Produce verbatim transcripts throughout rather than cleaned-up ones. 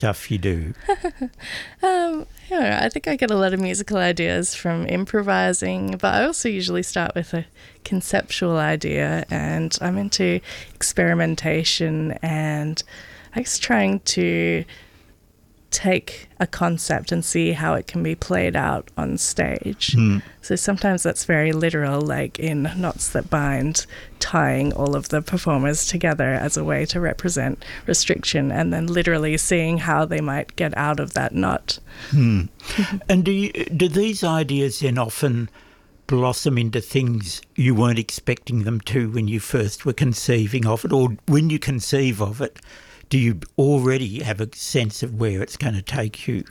stuff you do? um, I don't know, I think I get a lot of musical ideas from improvising, but I also usually start with a conceptual idea, and I'm into experimentation and I guess trying to take a concept and see how it can be played out on stage. Mm. So sometimes that's very literal, like in Knots That Bind, tying all of the performers together as a way to represent restriction, and then literally seeing how they might get out of that knot. Mm. And do you, do these ideas then often blossom into things you weren't expecting them to when you first were conceiving of it, or when you conceive of it, do you already have a sense of where it's going to take you?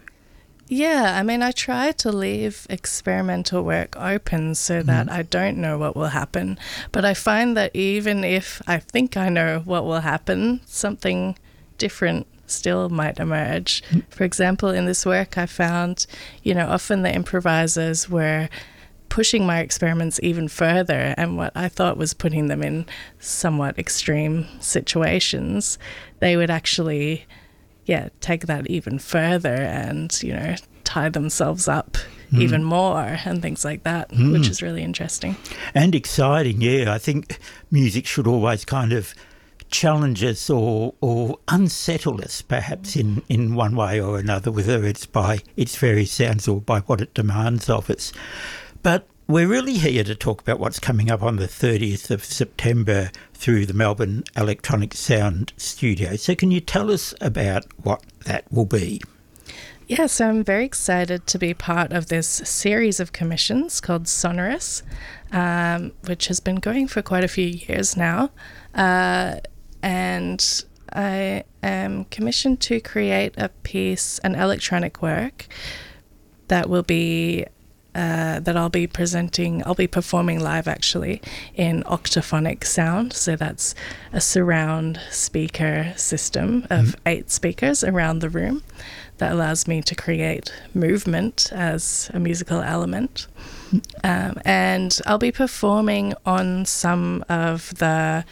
Yeah, I mean, I try to leave experimental work open so that mm. I don't know what will happen. But I find that even if I think I know what will happen, something different still might emerge. Mm. For example, in this work, I found, you know, often the improvisers were pushing my experiments even further, and what I thought was putting them in somewhat extreme situations, they would actually, yeah, take that even further and, you know, tie themselves up mm. even more and things like that, mm. which is really interesting. And exciting, yeah. I think music should always kind of challenge us or, or unsettle us, perhaps, in, in one way or another, whether it's by its very sounds or by what it demands of us. But we're really here to talk about what's coming up on the thirtieth of September through the Melbourne Electronic Sound Studio. So can you tell us about what that will be? Yeah, so I'm very excited to be part of this series of commissions called Sonorous, um, which has been going for quite a few years now. Uh, and I am commissioned to create a piece, an electronic work, that will be Uh, that I'll be presenting, I'll be performing live actually in octaphonic sound. So that's a surround speaker system of mm. eight speakers around the room that allows me to create movement as a musical element. Mm. Um, and I'll be performing on some of the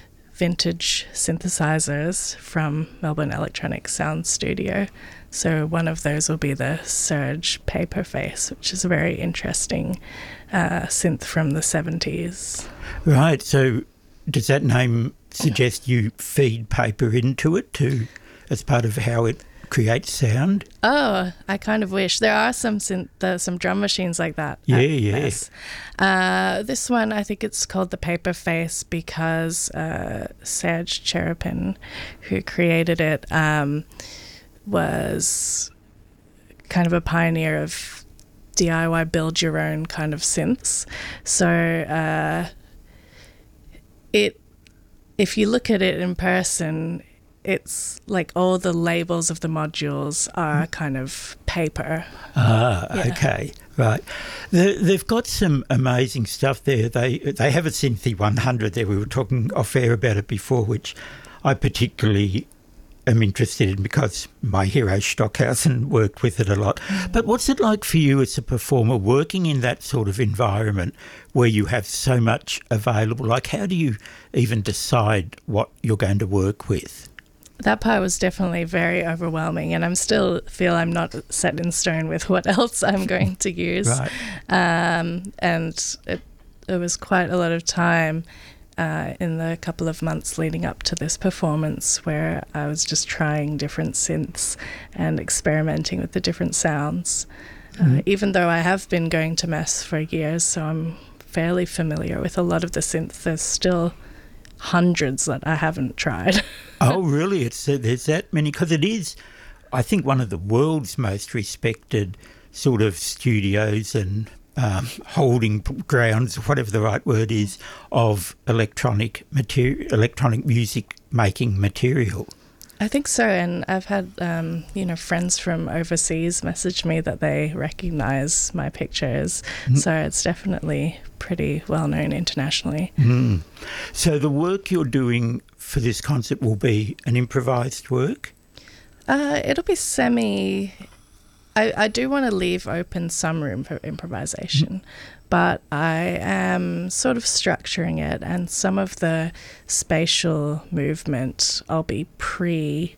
vintage synthesizers from Melbourne Electronic Sound Studio. So one of those will be the Surge Paperface, which is a very interesting uh, synth from the seventies. Right. So does that name suggest you feed paper into it too, as part of how it creates sound? Oh, I kind of wish. There are some synth, uh, some drum machines like that. Yeah, yeah. Uh, this one, I think it's called the Paperface because uh, Serge Cherepin, who created it, um, was kind of a pioneer of D I Y build your own kind of synths. So uh, it, if you look at it in person, it's like all the labels of the modules are kind of paper. Ah, yeah. Okay, right. They, they've got some amazing stuff there. They they have a Synthi one hundred there. We were talking off air about it before, which I particularly am interested in because my hero Stockhausen worked with it a lot. Mm. But what's it like for you as a performer working in that sort of environment where you have so much available? Like, how do you even decide what you're going to work with? That part was definitely very overwhelming, and I'm still feel I'm not set in stone with what else I'm going to use. Right. Um, and it, it was quite a lot of time uh, in the couple of months leading up to this performance where I was just trying different synths and experimenting with the different sounds. Mm-hmm. Uh, even though I have been going to Mess for years, so I'm fairly familiar with a lot of the synths, there's still hundreds that I haven't tried. Oh, really? It's uh, there's that many? Because it is, I think, one of the world's most respected sort of studios and um, holding grounds, whatever the right word is, of electronic material, electronic music making material. I think so, and I've had um, you know friends from overseas message me that they recognise my pictures, mm. so it's definitely pretty well known internationally. Mm. So the work you're doing for this concert will be an improvised work? Uh, it'll be semi. I, I do want to leave open some room for improvisation, mm. but I am sort of structuring it, and some of the spatial movement I'll be pre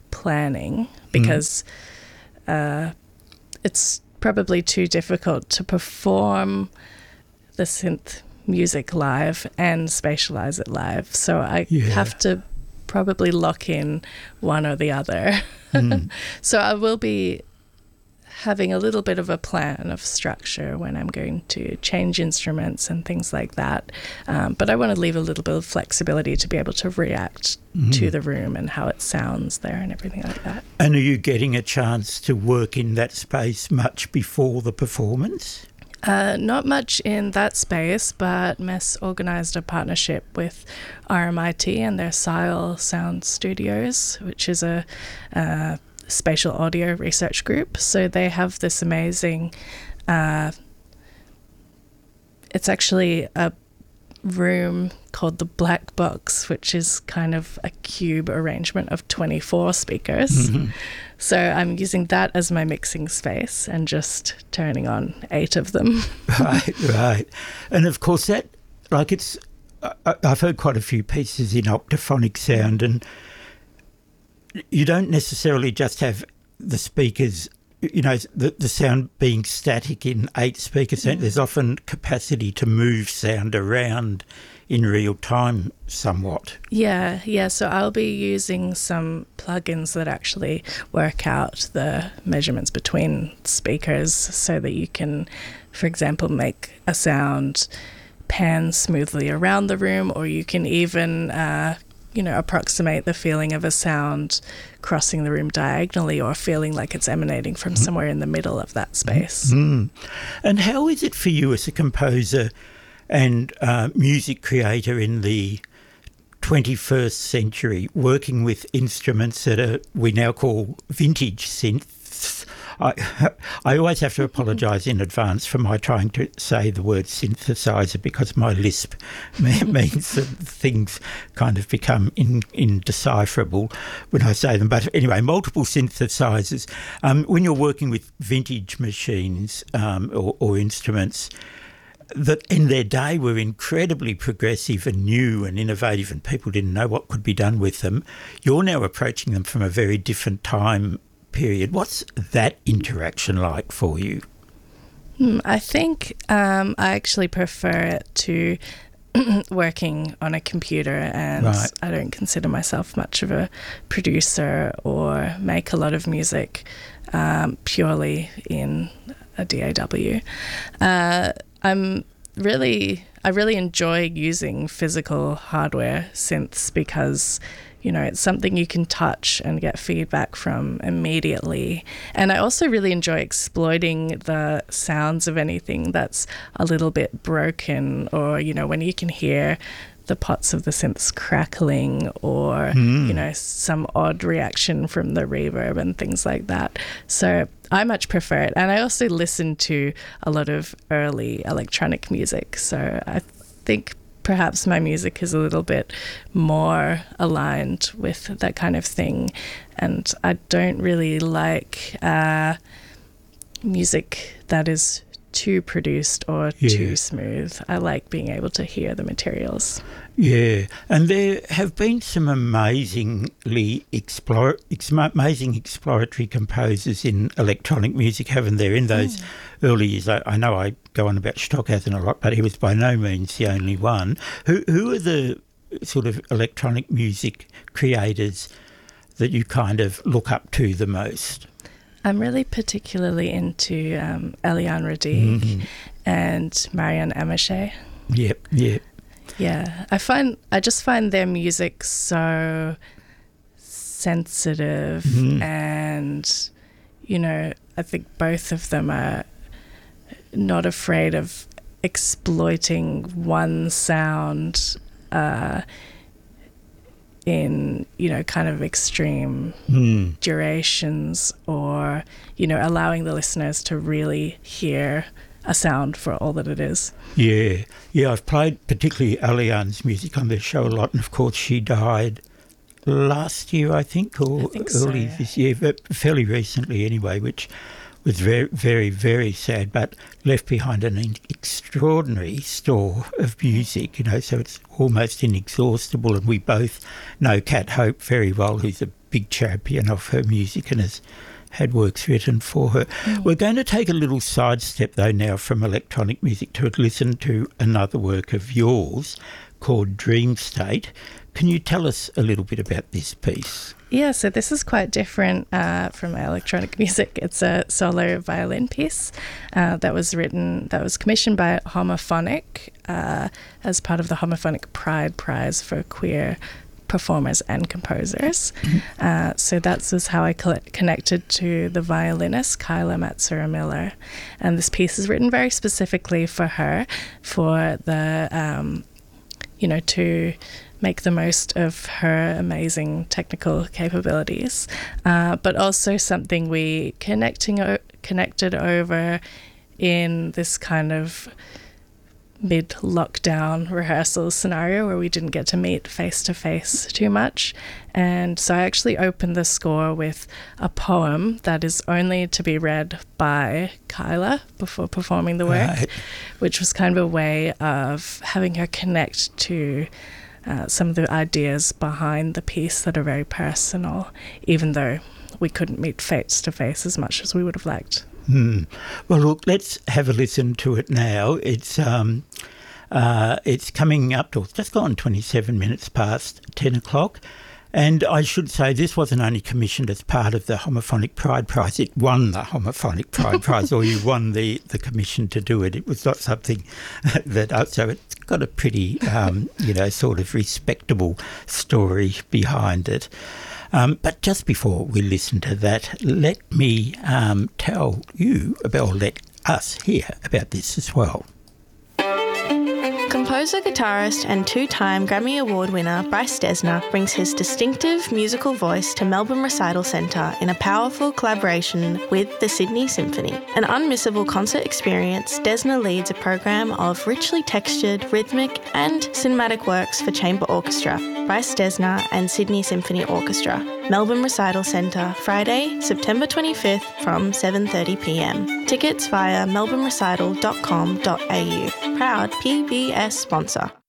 planning because mm. uh, it's probably too difficult to perform the synth music live and spatialize it live. So I yeah. have to probably lock in one or the other. Mm. So I will be having a little bit of a plan of structure when I'm going to change instruments and things like that. Um, but I want to leave a little bit of flexibility to be able to react mm-hmm. to the room and how it sounds there and everything like that. And are you getting a chance to work in that space much before the performance? Uh, not much in that space, but Mess organised a partnership with R M I T and their Sile Sound Studios, which is a uh, spatial audio research group. So they have this amazing, uh, it's actually a room called the Black Box, which is kind of a cube arrangement of twenty-four speakers. Mm-hmm. So I'm using that as my mixing space and just turning on eight of them. Right, right. And of course that, like it's, I, I've heard quite a few pieces in optophonic sound, and you don't necessarily just have the speakers, you know, the, the sound being static in eight speakers. Mm. There's often capacity to move sound around in real time somewhat. Yeah, yeah. So I'll be using some plugins that actually work out the measurements between speakers so that you can, for example, make a sound pan smoothly around the room, or you can even uh, you know, approximate the feeling of a sound crossing the room diagonally or feeling like it's emanating from mm-hmm. somewhere in the middle of that space. Mm-hmm. And how is it for you as a composer and uh, music creator in the twenty-first century, working with instruments that are, we now call vintage synths? I, I always have to apologise in advance for my trying to say the word synthesizer, because my lisp means that things kind of become in, indecipherable when I say them. But anyway, multiple synthesizers. Um, when you're working with vintage machines um, or, or instruments that in their day were incredibly progressive and new and innovative, and people didn't know what could be done with them, you're now approaching them from a very different time period. What's that interaction like for you? Mm, I think um, I actually prefer it to working on a computer, and right. I don't consider myself much of a producer or make a lot of music um, purely in a D A W. Uh, I'm really, I really enjoy using physical hardware synths because, you know, it's something you can touch and get feedback from immediately. And I also really enjoy exploiting the sounds of anything that's a little bit broken, or, you know, when you can hear the pots of the synths crackling, or, mm. you know, some odd reaction from the reverb and things like that. So I much prefer it. And I also listen to a lot of early electronic music. So I think perhaps my music is a little bit more aligned with that kind of thing. And I don't really like uh, music that is too produced or yeah. too smooth. I like being able to hear the materials. Yeah, and there have been some amazingly explore, ex- amazing exploratory composers in electronic music, haven't there, in those mm. early years? I, I know I go on about Stockhausen a lot, but he was by no means the only one. Who, who are the sort of electronic music creators that you kind of look up to the most? I'm really particularly into um, Eliane Radigue mm-hmm. and Marianne Amache. Yep, yep. Yeah, I find I just find their music so sensitive, mm-hmm. and, you know, I think both of them are not afraid of exploiting one sound uh, in, you know, kind of extreme mm. durations, or, you know, allowing the listeners to really hear a sound for all that it is. Yeah, yeah, I've played particularly Eliane's music on their show a lot, and of course she died last year, I think, or I think early so. this year, but fairly recently anyway, which was very, very, very sad, but left behind an extraordinary store of music, you know, so it's almost inexhaustible. And we both know Kat Hope very well, who's a big champion of her music and has had works written for her. Mm. We're going to take a little sidestep, though, now from electronic music to listen to another work of yours called Dream State. Can you tell us a little bit about this piece? Yeah, so this is quite different uh, from my electronic music. It's a solo violin piece uh, that was written, that was commissioned by Homophonic uh, as part of the Homophonic Pride Prize for queer performers and composers. Uh, so that's was how I coll- connected to the violinist Kyla Matsura Miller. And this piece is written very specifically for her, for the, um, you know, to make the most of her amazing technical capabilities, uh, but also something we connecting o- connected over in this kind of mid-lockdown rehearsal scenario where we didn't get to meet face-to-face too much. And so I actually opened the score with a poem that is only to be read by Kyla before performing the work, right, which was kind of a way of having her connect to Uh, some of the ideas behind the piece that are very personal, even though we couldn't meet face to face as much as we would have liked. Hmm. Well, look, let's have a listen to it now. It's um, uh, it's coming up to, it's just gone twenty-seven minutes past ten o'clock. And I should say this wasn't only commissioned as part of the Homophonic Pride Prize, it won the Homophonic Pride Prize, or you won the, the commission to do it. It was not something that, uh, so it's got a pretty, um, you know, sort of respectable story behind it. Um, but just before we listen to that, let me um, tell you about, or let us hear about this as well. Composer, guitarist and two-time Grammy Award winner Bryce Dessner brings his distinctive musical voice to Melbourne Recital Centre in a powerful collaboration with the Sydney Symphony. An unmissable concert experience, Dessner leads a program of richly textured, rhythmic and cinematic works for chamber orchestra, Bryce Dessner and Sydney Symphony Orchestra. Melbourne Recital Centre, Friday, September twenty-fifth from seven thirty p m. Tickets via melbourne recital dot com dot a u. Proud P B S sponsor.